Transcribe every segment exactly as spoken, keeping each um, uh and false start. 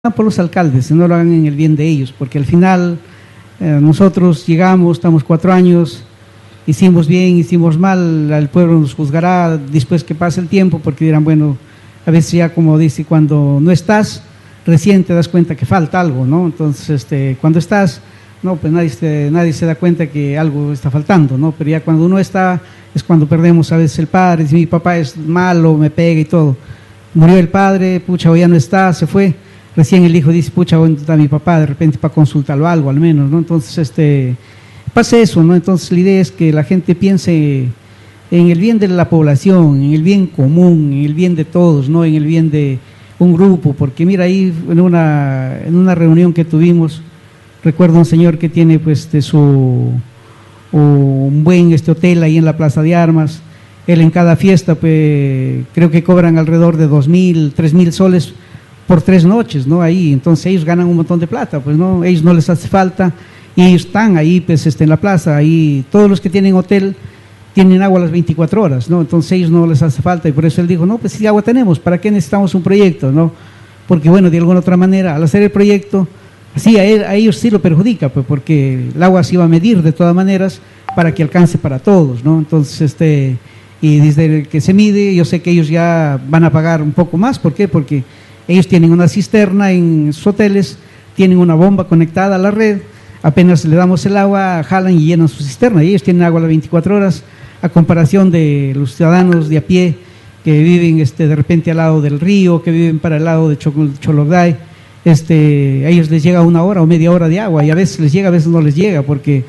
por los alcaldes, no lo hagan en el bien de ellos, porque al final eh, nosotros llegamos, estamos cuatro años, hicimos bien, hicimos mal, el pueblo nos juzgará después que pase el tiempo, porque dirán, bueno, a veces ya como dice, cuando no estás, recién te das cuenta que falta algo, ¿no? Entonces, este, cuando estás, no, pues nadie se, nadie se da cuenta que algo está faltando, ¿no? Pero ya cuando uno está, es cuando perdemos a veces el padre, si mi papá es malo, me pega y todo. Murió el padre, pucha, hoy ya no está, se fue. Recién el hijo dice, pucha, ¿dónde está mi papá? De repente para consultarlo algo, al menos, ¿no? Entonces, este, pasa eso, ¿no? Entonces, la idea es que la gente piense en el bien de la población, en el bien común, en el bien de todos, ¿no? En el bien de un grupo, porque mira, ahí en una, en una reunión que tuvimos, recuerdo un señor que tiene, pues, de su, un buen este hotel ahí en la Plaza de Armas. Él en cada fiesta, pues, creo que cobran alrededor de dos mil, tres mil soles por tres noches, ¿no? Ahí, entonces ellos ganan un montón de plata, pues, ¿no? Ellos no les hace falta y ellos están ahí, pues, este, en la plaza, ahí, todos los que tienen hotel tienen agua las veinticuatro horas, ¿no? Entonces ellos no les hace falta y por eso él dijo, no, pues si agua tenemos, ¿para qué necesitamos un proyecto, no? Porque, bueno, de alguna otra manera, al hacer el proyecto, sí, a, él, a ellos sí lo perjudica, pues, porque el agua se iba a medir de todas maneras para que alcance para todos, ¿no? Entonces, este, y desde que se mide, yo sé que ellos ya van a pagar un poco más, ¿por qué? Porque ellos tienen una cisterna en sus hoteles, tienen una bomba conectada a la red, apenas le damos el agua, jalan y llenan su cisterna, y ellos tienen agua a las veinticuatro horas, a comparación de los ciudadanos de a pie que viven este, de repente al lado del río, que viven para el lado de Chologday, este, a ellos les llega una hora o media hora de agua, y a veces les llega, a veces no les llega, porque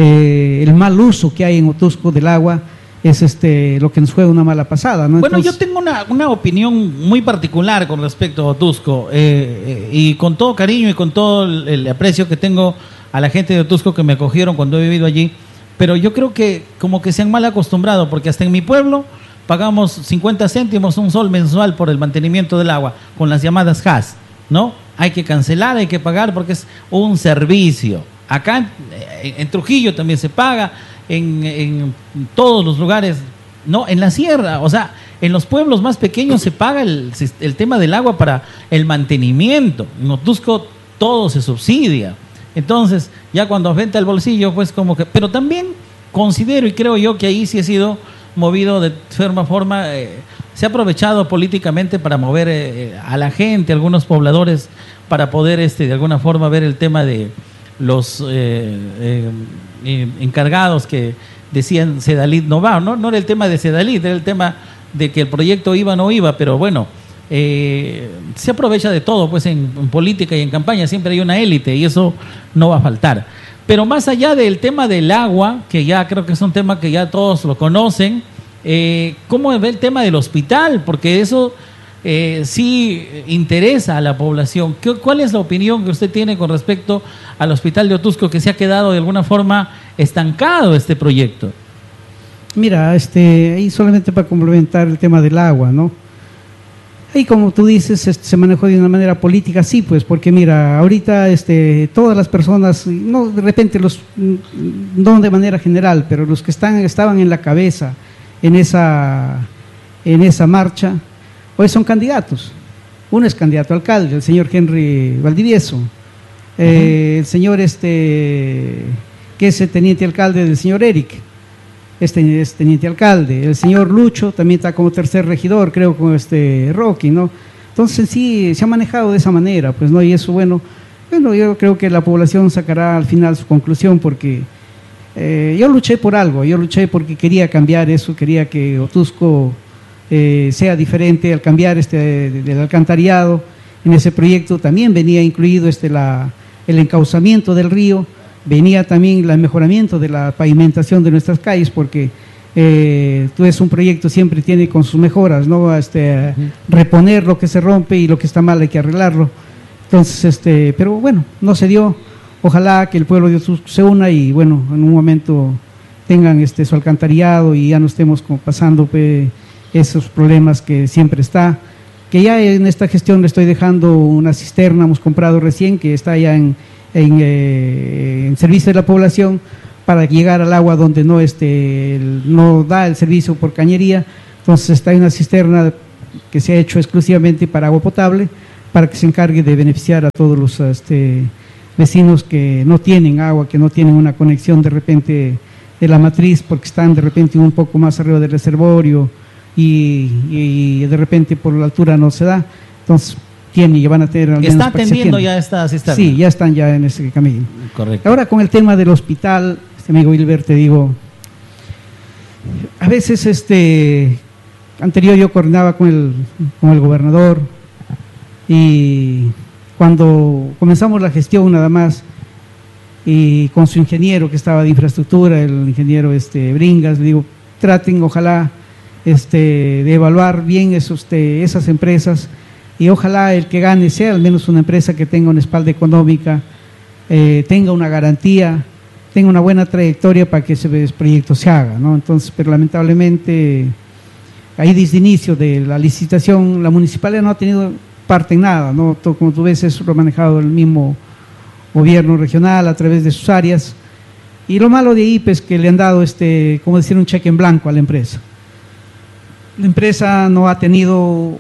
eh, el mal uso que hay en Otusco del agua es este lo que nos juega una mala pasada, ¿no? Bueno, Entonces, yo tengo una, una opinión muy particular con respecto a Otusco, eh, eh, y con todo cariño y con todo el, el aprecio que tengo a la gente de Otusco que me acogieron cuando he vivido allí, pero yo creo que como que se han mal acostumbrado, porque hasta en mi pueblo pagamos cincuenta céntimos, un sol mensual por el mantenimiento del agua, con las llamadas H A S, ¿no? Hay que cancelar, hay que pagar porque es un servicio. Acá en, en Trujillo también se paga, En, en todos los lugares, no, en la sierra, o sea, en los pueblos más pequeños se paga el, el tema del agua para el mantenimiento. En Otusco todo se subsidia. Entonces, ya cuando afecta el bolsillo, pues como que, pero también considero y creo yo que ahí sí ha sido movido de forma, forma eh, se ha aprovechado políticamente para mover eh, a la gente, a algunos pobladores, para poder este de alguna forma ver el tema de los eh, eh, encargados que decían Sedalid no va, ¿no? No era el tema de Sedalid, era el tema de que el proyecto iba o no iba, pero bueno, eh, se aprovecha de todo, pues en, en política y en campaña siempre hay una élite y eso no va a faltar. Pero más allá del tema del agua, que ya creo que es un tema que ya todos lo conocen, eh, ¿cómo ve el tema del hospital? Porque eso Eh, sí interesa a la población. ¿Qué, ¿Cuál es la opinión que usted tiene con respecto al hospital de Otusco, que se ha quedado de alguna forma estancado este proyecto? Mira, este, ahí solamente para complementar el tema del agua, ¿no? Ahí, como tú dices, este, se manejó de una manera política, sí, pues, porque mira, ahorita este, todas las personas, no de repente los, no de manera general, pero los que están, estaban en la cabeza en esa, en esa marcha, hoy son candidatos. Uno es candidato a alcalde, el señor Henry Valdivieso, eh, uh-huh. el señor este que es el teniente alcalde del señor Eric, este es teniente alcalde, el señor Lucho también está como tercer regidor, creo, con este Rocky, ¿no? Entonces sí, se ha manejado de esa manera, pues, ¿no? Y eso, bueno, bueno, yo creo que la población sacará al final su conclusión, porque eh, yo luché por algo, yo luché porque quería cambiar eso, quería que Otusco Eh, sea diferente al cambiar este de, del alcantarillado. En ese proyecto también venía incluido este la, el encauzamiento del río, venía también el mejoramiento de la pavimentación de nuestras calles, porque eh, todo es un proyecto, siempre tiene con sus mejoras, ¿no? Este, uh-huh. Reponer lo que se rompe y lo que está mal hay que arreglarlo. Entonces, este, pero bueno, no se dio. Ojalá que el pueblo de Otusco se una y bueno, en un momento tengan este su alcantarillado y ya no estemos como pasando pues, esos problemas que siempre está, que ya en esta gestión le estoy dejando una cisterna, hemos comprado recién, que está ya en, en, eh, en servicio de la población, para llegar al agua donde no, este, no da el servicio por cañería. Entonces está en una cisterna que se ha hecho exclusivamente para agua potable, para que se encargue de beneficiar a todos los este, vecinos que no tienen agua, que no tienen una conexión de repente de la matriz porque están de repente un poco más arriba del reservorio y, y de repente por la altura no se da. Entonces tienen y van a tener al menos ¿Está atendiendo ya esta cisterna? Sí, ya están ya en ese camino. Correcto. Ahora con el tema del hospital, este amigo Wilber, te digo, a veces este anterior yo coordinaba con el, con el gobernador y cuando comenzamos la gestión nada más y con su ingeniero que estaba de infraestructura, el ingeniero este Bringas, le digo, traten ojalá este de evaluar bien esos, este, esas empresas y ojalá el que gane sea al menos una empresa que tenga una espalda económica, eh, tenga una garantía, tenga una buena trayectoria para que ese proyecto se haga, ¿no? Entonces, pero lamentablemente ahí desde el inicio de la licitación la municipalidad no ha tenido parte en nada, ¿no? Todo, como tú ves, eso lo ha manejado el mismo gobierno regional a través de sus áreas y lo malo de ahí pues que le han dado este, como decir, un cheque en blanco a la empresa. La empresa no ha tenido,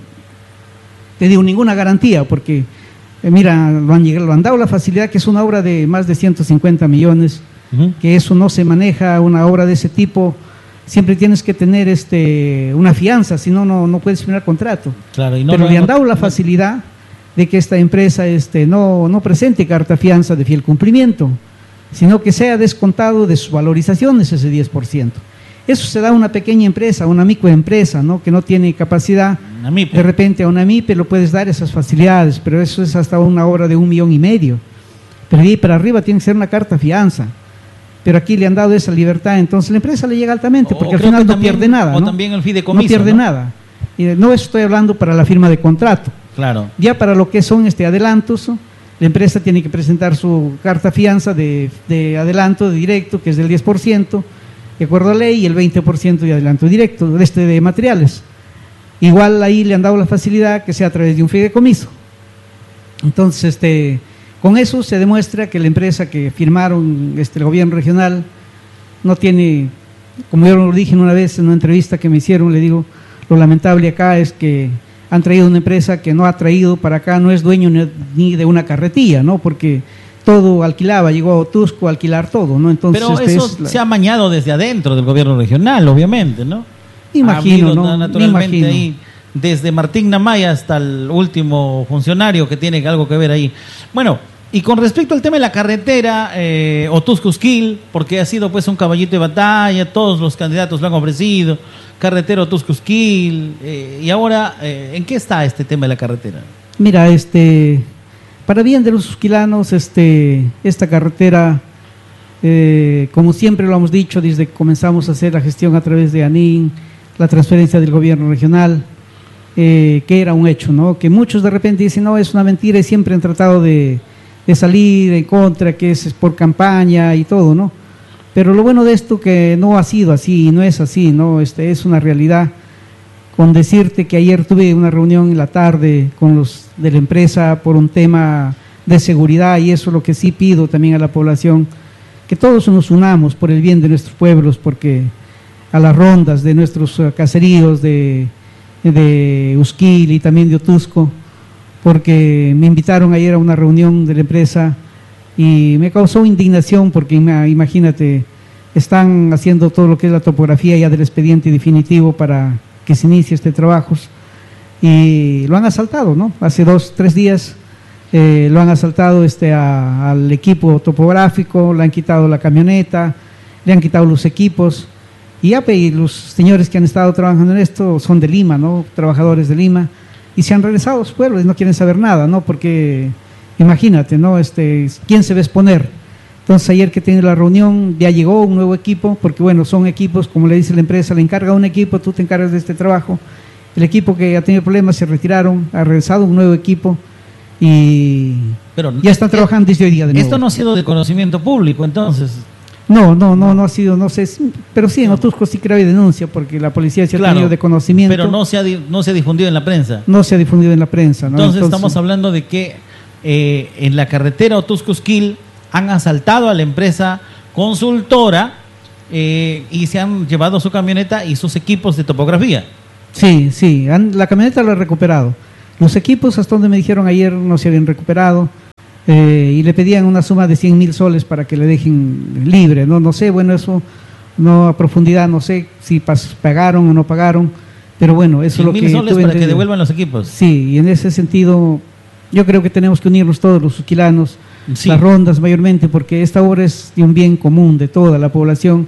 te digo, ninguna garantía porque eh, mira, lo han, llegado, lo han dado la facilidad que es una obra de más de ciento cincuenta millones, uh-huh. que eso no se maneja, una obra de ese tipo siempre tienes que tener este una fianza, si no, no puedes firmar contrato. Claro, y no, pero no, le han no, dado la no, facilidad de que esta empresa este, no, no presente carta fianza de fiel cumplimiento, sino que sea descontado de sus valorizaciones ese diez por ciento. Eso se da a una pequeña empresa, a una microempresa, ¿no? que no tiene capacidad, de repente a una MIPE lo puedes dar esas facilidades, pero eso es hasta una obra de un millón y medio. Pero de ahí para arriba tiene que ser una carta fianza. Pero aquí le han dado esa libertad, entonces la empresa le llega altamente, porque o al final no también, pierde nada. O ¿no? también el fideicomiso. No pierde ¿no? nada. Y no estoy hablando para la firma de contrato. Claro. Ya para lo que son este adelantos, la empresa tiene que presentar su carta fianza de, de adelanto de directo, que es del diez por ciento, de acuerdo a ley, y el veinte por ciento de adelanto directo de, este, de materiales. Igual ahí le han dado la facilidad que sea a través de un fideicomiso. Entonces, este... con eso se demuestra que la empresa que firmaron este, el gobierno regional no tiene, como yo lo dije una vez en una entrevista que me hicieron, le digo, lo lamentable acá es que han traído una empresa que no ha traído para acá, no es dueño ni de una carretilla, ¿no? Porque todo alquilaba, llegó a Otusco a alquilar todo, ¿no? Entonces, pero este eso es la... se ha amañado desde adentro del gobierno regional, obviamente, ¿no? Imagino, ha habido, ¿no? Naturalmente imagino. ahí, desde Martín Namaya hasta el último funcionario que tiene algo que ver ahí. Bueno, y con respecto al tema de la carretera, eh, Otusco-Usquil, porque ha sido pues un caballito de batalla, todos los candidatos lo han ofrecido, carretera Otusco-Usquil, eh, y ahora, eh, ¿en qué está este tema de la carretera? Mira, este, para bien de los usquilanos, este, esta carretera, eh, como siempre lo hemos dicho desde que comenzamos a hacer la gestión a través de ANIN, la transferencia del gobierno regional, eh, que era un hecho, ¿no? Que muchos de repente dicen, no, es una mentira y siempre han tratado de de salir en contra, que es por campaña y todo, ¿no? Pero lo bueno de esto que no ha sido así, no es así, ¿no? Este es una realidad. Con decirte que ayer tuve una reunión en la tarde con los de la empresa por un tema de seguridad y eso es lo que sí pido también a la población, que todos nos unamos por el bien de nuestros pueblos, porque a las rondas de nuestros caseríos de, de Usquil y también de Otusco, porque me invitaron ayer a una reunión de la empresa y me causó indignación porque imagínate, están haciendo todo lo que es la topografía ya del expediente definitivo para que se inicie este trabajo y lo han asaltado, ¿no? Hace dos, tres días eh, lo han asaltado este, a, al equipo topográfico, le han quitado la camioneta, le han quitado los equipos y ya y los señores que han estado trabajando en esto son de Lima, ¿no? Trabajadores de Lima. Y se han regresado a sus pueblos y no quieren saber nada, ¿no? Porque imagínate, ¿no? Este, ¿quién se va a exponer? Entonces ayer que tiene la reunión ya llegó un nuevo equipo, porque bueno, son equipos, como le dice la empresa, le encarga un equipo, tú te encargas de este trabajo. El equipo que ha tenido problemas se retiraron, ha regresado un nuevo equipo y Pero, ya están trabajando desde hoy día de nuevo. Esto no ha sido de conocimiento público, entonces... No, no, no, no ha sido, no sé, pero sí, en Otusco sí creo hay denuncia porque la policía se ha claro, tenido de conocimiento. Pero no se, ha, no se ha difundido en la prensa. No se ha difundido en la prensa, ¿no? Entonces, Entonces estamos hablando de que eh, en la carretera Otusco-Usquil han asaltado a la empresa consultora eh, y se han llevado su camioneta y sus equipos de topografía. Sí, sí, han, la camioneta la ha recuperado. Los equipos, hasta donde me dijeron ayer, no se habían recuperado, eh, y le pedían una suma de cien mil soles para que le dejen libre, ¿no? No sé, bueno, eso no a profundidad, no sé si pas, pagaron o no pagaron, pero bueno, eso es lo que... cien mil soles tuve para de, que devuelvan los equipos. Sí, y en ese sentido, yo creo que tenemos que unirnos todos los susquilanos, sí. Las rondas mayormente, porque esta obra es de un bien común de toda la población,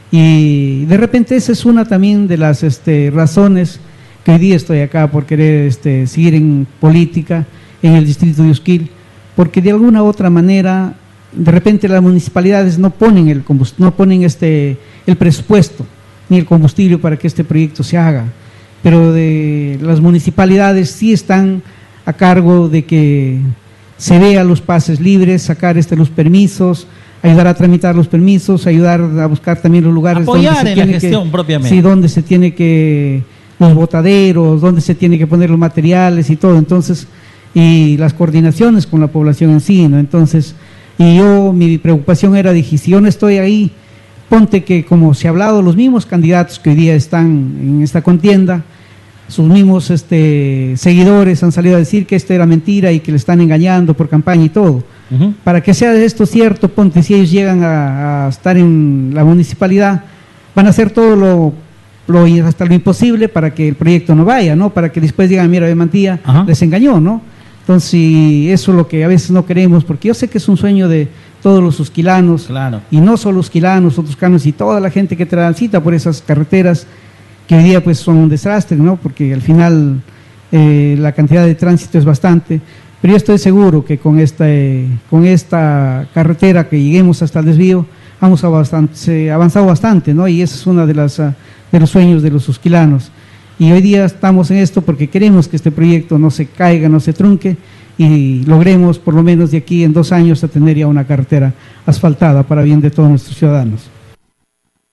y de repente esa es una también de las este, razones que hoy día estoy acá por querer este, seguir en política en el distrito de Usquil, porque de alguna u otra manera de repente las municipalidades no ponen el no ponen este el presupuesto ni el combustible para que este proyecto se haga, pero de las municipalidades sí están a cargo de que se vea los pases libres, sacar este los permisos, ayudar a tramitar los permisos, ayudar a buscar también los lugares apoyar donde se en tiene la gestión que, propiamente. Sí, donde se tiene que los botaderos, donde se tiene que poner los materiales y todo, entonces, y las coordinaciones con la población en sí, ¿no? Entonces, y yo, mi preocupación era, dije, si yo no estoy ahí, ponte que como se ha hablado, los mismos candidatos que hoy día están en esta contienda, sus mismos este, seguidores han salido a decir que esto era mentira y que le están engañando por campaña y todo. Uh-huh. Para que sea esto cierto, ponte, si ellos llegan a, a estar en la municipalidad, van a hacer todo lo, lo hasta lo imposible para que el proyecto no vaya, ¿no? Para que después digan, mira, de Mantilla uh-huh. les engañó, ¿no? Entonces, eso es lo que a veces no queremos, porque yo sé que es un sueño de todos los usquilanos, claro. Y no solo usquilanos, otros canos y toda la gente que transita por esas carreteras que hoy día pues son un desastre, ¿no? Porque al final eh, la cantidad de tránsito es bastante, pero yo estoy seguro que con esta, eh, con esta carretera que lleguemos hasta el desvío, hemos bastante, avanzado bastante, ¿no? Y ese es uno de, las, uh, de los sueños de los usquilanos. Y hoy día estamos en esto porque queremos que este proyecto no se caiga, no se trunque y logremos por lo menos de aquí en dos años a tener ya una carretera asfaltada para bien de todos nuestros ciudadanos.